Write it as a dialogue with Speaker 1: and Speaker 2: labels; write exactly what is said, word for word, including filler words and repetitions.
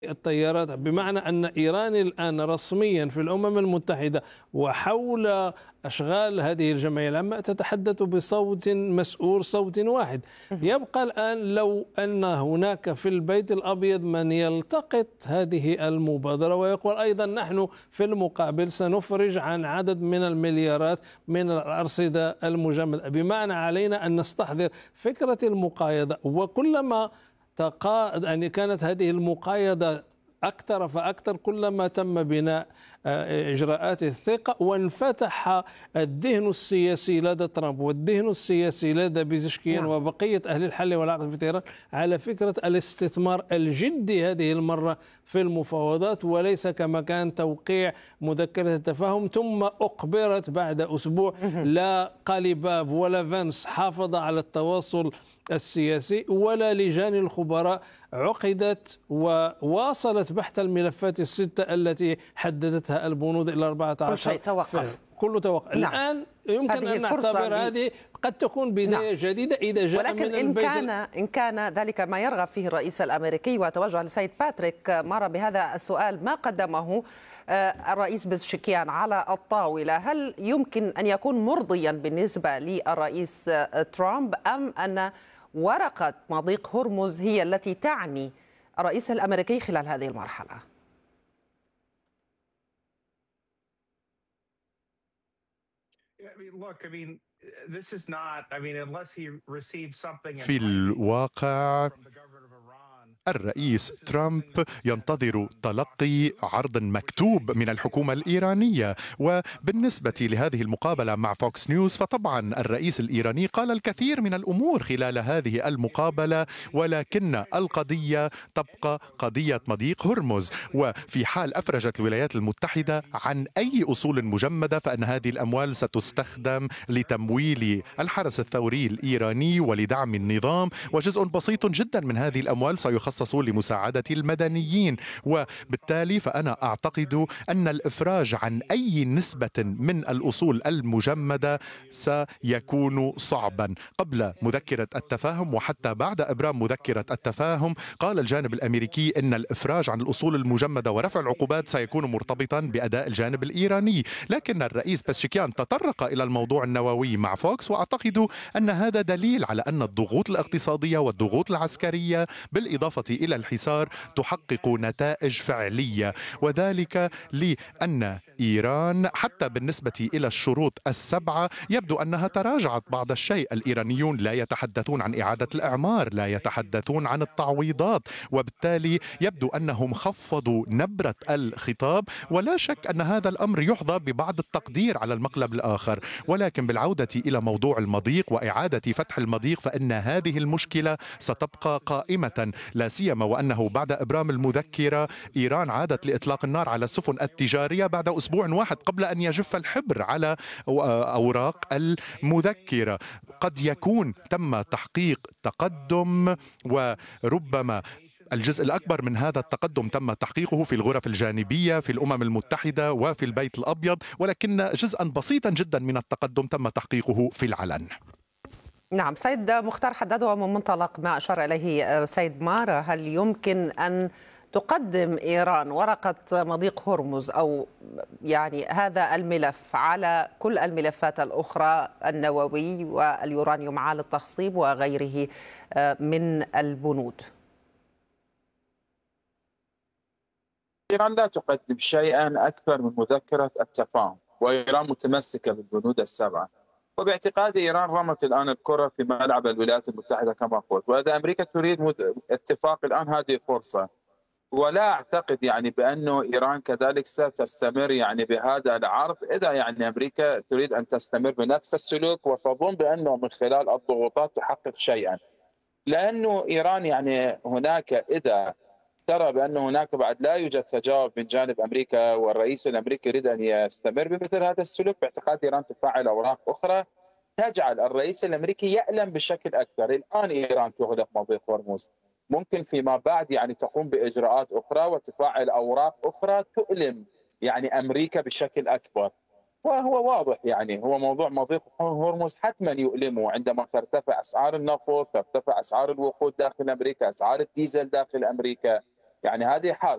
Speaker 1: الطيارات، بمعنى أن إيران الآن رسميا في الأمم المتحدة وحول أشغال هذه الجمعية العامة تتحدث بصوت مسؤول، صوت واحد. يبقى الآن لو أن هناك في البيت الأبيض من يلتقط هذه المبادرة ويقول أيضا نحن في المقابل سنفرج عن عدد من المليارات من الأرصدة المجمدة، بمعنى علينا أن نستحضر فكرة المقايضة. وكلما تقا... يعني كانت هذه المقايضة أكثر فأكثر كلما تم بناء إجراءات الثقة وانفتح الذهن السياسي لدى ترامب والذهن السياسي لدى بيزشكيان وبقية أهل الحل والعقد في طهران على فكرة الاستثمار الجدي هذه المرة في المفاوضات، وليس كما كان توقيع مذكرة التفاهم ثم أقبرت بعد أسبوع. لا قاليباف ولا فانس حافظ على التواصل السياسي ولا لجان الخبراء عقدت وواصلت بحث الملفات الستة التي حددتها البنود إلى أربعة عشر.
Speaker 2: كل شيء توقف،
Speaker 1: كله توقف. نعم. الآن يمكن أن نعتبر هذه قد تكون بداية نعم. جديدة إذا جاء
Speaker 2: ولكن
Speaker 1: من
Speaker 2: إن
Speaker 1: البيت
Speaker 2: كان إن كان ذلك ما يرغب فيه الرئيس الأمريكي. وأتوجه لسيد باتريك مارا بهذا السؤال: ما قدمه الرئيس بزشكيان على الطاولة هل يمكن أن يكون مرضيا بالنسبة للرئيس ترامب، أم أن ورقة مضيق هرمز هي التي تعني الرئيس الأمريكي خلال هذه المرحلة؟
Speaker 3: في الواقع الرئيس ترامب ينتظر تلقي عرض مكتوب من الحكومة الإيرانية. وبالنسبة لهذه المقابلة مع فوكس نيوز فطبعا الرئيس الإيراني قال الكثير من الأمور خلال هذه المقابلة، ولكن القضية تبقى قضية مضيق هرمز. وفي حال أفرجت الولايات المتحدة عن أي أصول مجمدة فإن هذه الأموال ستستخدم لتمويل الحرس الثوري الإيراني ولدعم النظام، وجزء بسيط جدا من هذه الأموال سيخصص لمساعدة المدنيين. وبالتالي فأنا أعتقد أن الإفراج عن أي نسبة من الأصول المجمدة سيكون صعبا. قبل مذكرة التفاهم وحتى بعد إبرام مذكرة التفاهم قال الجانب الأمريكي أن الإفراج عن الأصول المجمدة ورفع العقوبات سيكون مرتبطا بأداء الجانب الإيراني. لكن الرئيس بزشكيان تطرق إلى الموضوع النووي مع فوكس، وأعتقد أن هذا دليل على أن الضغوط الاقتصادية والضغوط العسكرية بالإضافة إلى الحصار تحقق نتائج فعلية، وذلك لأن إيران حتى بالنسبة إلى الشروط السبعة يبدو أنها تراجعت بعض الشيء. الإيرانيون لا يتحدثون عن إعادة الإعمار، لا يتحدثون عن التعويضات، وبالتالي يبدو أنهم خفضوا نبرة الخطاب. ولا شك أن هذا الأمر يحظى ببعض التقدير على المقلب الآخر. ولكن بالعودة إلى موضوع المضيق وإعادة فتح المضيق فإن هذه المشكلة ستبقى قائمة، لا سيما وأنه بعد إبرام المذكرة إيران عادت لإطلاق النار على السفن التجارية بعد أسبوع واحد قبل أن يجف الحبر على أوراق المذكرة. قد يكون تم تحقيق تقدم، وربما الجزء الأكبر من هذا التقدم تم تحقيقه في الغرف الجانبية في الأمم المتحدة وفي البيت الأبيض، ولكن جزءا بسيطا جدا من التقدم تم تحقيقه في العلن.
Speaker 2: نعم سيد مختار حداد، ومن منطلق ما أشار إليه سيد مارا، هل يمكن أن تقدم إيران ورقة مضيق هرمز أو يعني هذا الملف على كل الملفات الأخرى النووي واليورانيوم عال التخصيب وغيره من البنود؟
Speaker 4: إيران لا تقدم شيئا أكثر من مذكرة التفاهم، وإيران متمسكة بالبنود السبعة. وباعتقاد إيران رمت الآن الكرة في ملعب الولايات المتحدة كما قلت، وإذا أمريكا تريد اتفاق الآن هذه فرصة. ولا أعتقد يعني بأنه إيران كذلك ستستمر يعني بهذا العرض إذا يعني أمريكا تريد أن تستمر بنفس السلوك وتظن بأنه من خلال الضغوطات تحقق شيئا. لأنه إيران يعني هناك إذا ترى بأن هناك بعد لا يوجد تجاوب من جانب أمريكا والرئيس الأمريكي يريد أن يستمر بمثل هذا السلوك، باعتقاد إيران تفعل أوراق أخرى تجعل الرئيس الأمريكي يألم بشكل أكثر. الآن إيران تغلق مضيق هرمز، ممكن فيما بعد يعني تقوم بإجراءات أخرى وتفعل أوراق أخرى تؤلم يعني أمريكا بشكل أكبر. وهو واضح يعني هو موضوع مضيق هرمز حتما يؤلمه عندما ترتفع أسعار النفط، ترتفع أسعار الوقود داخل أمريكا، أسعار الديزل داخل أمريكا. يعني هذه حال